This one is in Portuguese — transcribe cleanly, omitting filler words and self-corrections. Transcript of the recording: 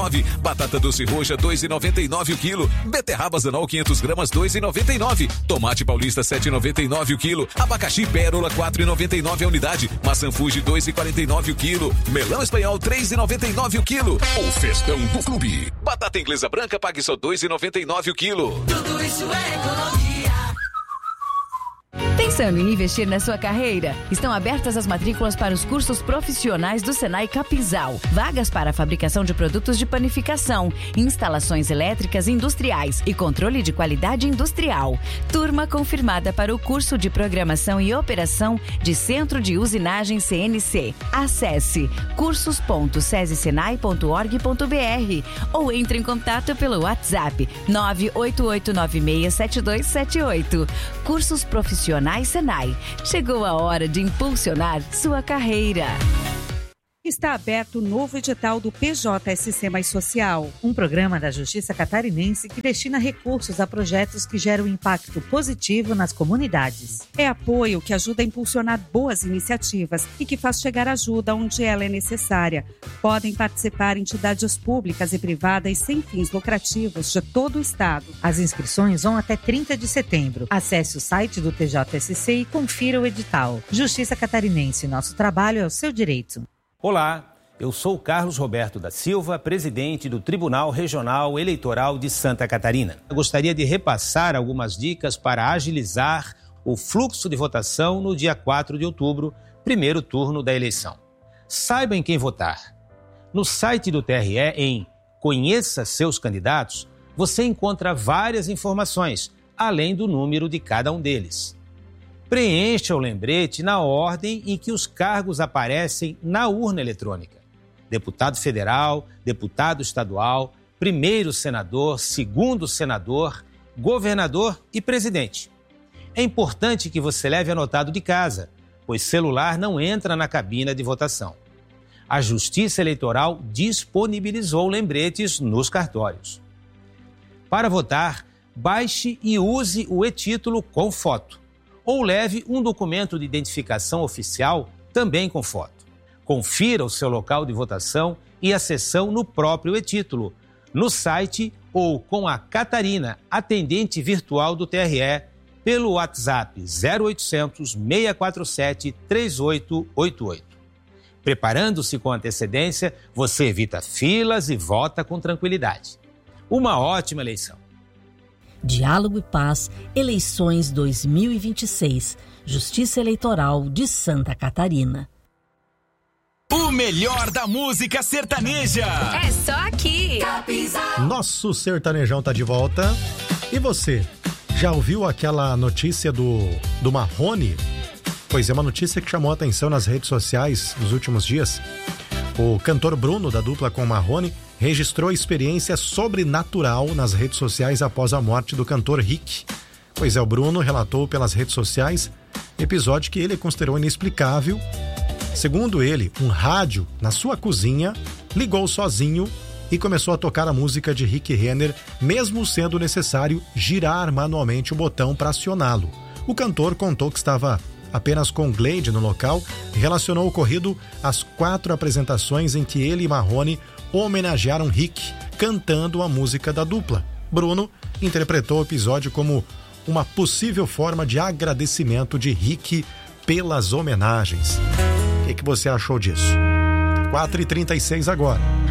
2,99. Batata doce roxa 2,99 o quilo. Beterraba Zanol 500 gramas 2,99. Tomate paulista 7,99 o quilo. Abacaxi pérola 4,99 a unidade. Maçã Fuji 2,49 o quilo. Melão espanhol 3,99 o quilo. O festão do clube. Batata inglesa branca pague só 2,99 o quilo. Tudo isso é economia. Pensando em investir na sua carreira? Estão abertas as matrículas para os cursos profissionais do Senai Capinzal. Vagas para a fabricação de produtos de panificação, instalações elétricas industriais e controle de qualidade industrial. Turma confirmada para o curso de Programação e Operação de Centro de Usinagem CNC. Acesse cursos.sesesenai.org.br ou entre em contato pelo WhatsApp 988967278. Cursos profissionais Senai. Chegou a hora de impulsionar sua carreira. Está aberto o novo edital do PJSC Mais Social, um programa da Justiça Catarinense que destina recursos a projetos que geram impacto positivo nas comunidades. É apoio que ajuda a impulsionar boas iniciativas e que faz chegar ajuda onde ela é necessária. Podem participar entidades públicas e privadas sem fins lucrativos de todo o estado. As inscrições vão até 30 de setembro. Acesse o site do TJSC e confira o edital. Justiça Catarinense, nosso trabalho é o seu direito. Olá, eu sou Carlos Roberto da Silva, presidente do Tribunal Regional Eleitoral de Santa Catarina. Eu gostaria de repassar algumas dicas para agilizar o fluxo de votação no dia 4 de outubro, primeiro turno da eleição. Saiba em quem votar. No site do TRE, em Conheça Seus Candidatos, você encontra várias informações, além do número de cada um deles. Preencha o lembrete na ordem em que os cargos aparecem na urna eletrônica. Deputado federal, deputado estadual, primeiro senador, segundo senador, governador e presidente. É importante que você leve anotado de casa, pois celular não entra na cabina de votação. A Justiça Eleitoral disponibilizou lembretes nos cartórios. Para votar, baixe e use o e-título com foto. Ou leve um documento de identificação oficial também com foto. Confira o seu local de votação e a sessão no próprio e-título, no site ou com a Catarina, atendente virtual do TRE, pelo WhatsApp 0800 647 3888. Preparando-se com antecedência, você evita filas e vota com tranquilidade. Uma ótima eleição. Diálogo e Paz, eleições 2026, Justiça Eleitoral de Santa Catarina. O melhor da música sertaneja. É só aqui. Capinzal. Nosso sertanejão tá de volta. E você, já ouviu aquela notícia do Marrone? Pois é, uma notícia que chamou a atenção nas redes sociais nos últimos dias. O cantor Bruno, da dupla com Marrone, registrou experiência sobrenatural nas redes sociais após a morte do cantor Rick. Pois é, o Bruno relatou pelas redes sociais episódio que ele considerou inexplicável. Segundo ele, um rádio na sua cozinha ligou sozinho e começou a tocar a música de Rick Renner, mesmo sendo necessário girar manualmente o botão para acioná-lo. O cantor contou que estava apenas com Glade no local e relacionou o ocorrido às 4 apresentações em que ele e Marrone homenagearam Rick cantando a música da dupla. Bruno interpretou o episódio como uma possível forma de agradecimento de Rick pelas homenagens. O que você achou disso? 4h36 agora.